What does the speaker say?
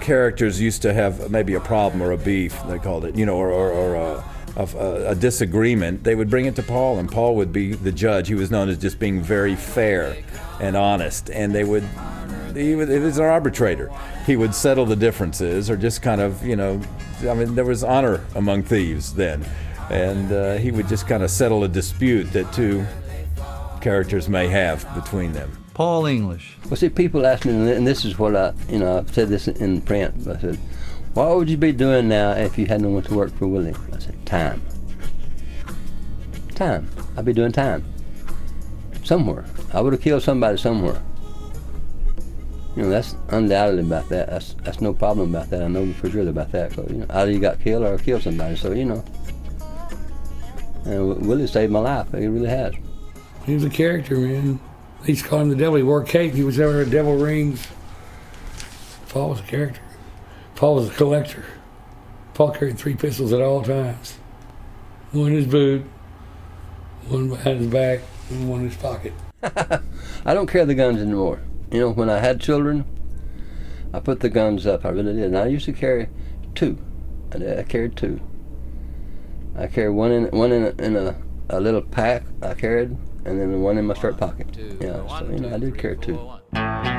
characters used to have maybe a problem or a beef, they called it, or a disagreement, they would bring it to Paul, and Paul would be the judge. He was known as just being very fair and honest, and he was an arbitrator. He would settle the differences, or just kind of, there was honor among thieves then, and he would just kind of settle a dispute that two characters may have between them. Paul English. Well, see, people ask me, and this is what I've said this in print. I said, what would you be doing now if you hadn't went to work for Willie? I said, time. I'd be doing time. Somewhere. I would have killed somebody somewhere. That's undoubtedly about that. That's no problem about that. I know for sure about that. So, either you got killed or killed somebody. So, and Willie saved my life. He really has. He was a character, man. They used to call him the devil. He wore a cape. He was wearing devil rings. Paul was a character. Paul was a collector. Paul carried 3 pistols at all times. One in his boot, one behind his back, and one in his pocket. I don't carry the guns anymore. When I had children, I put the guns up. I really did. And I used to carry 2. I carried 2. I carried one in a little pack I carried, and then one in my shirt pocket. So, I did carry 2.